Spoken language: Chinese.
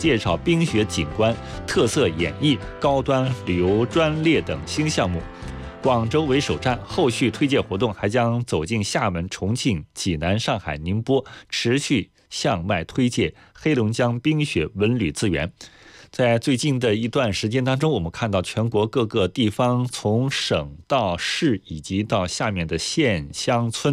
介绍冰雪景观、特色演艺、高端旅游专列等新项目。广州为首站，后续推介活动还将走进厦门、重庆、济南、上海、宁波，持续向外推介黑龙江冰雪文旅资源。在最近的一段时间当中，我们看到全国各个地方，从省到市以及到下面的县乡村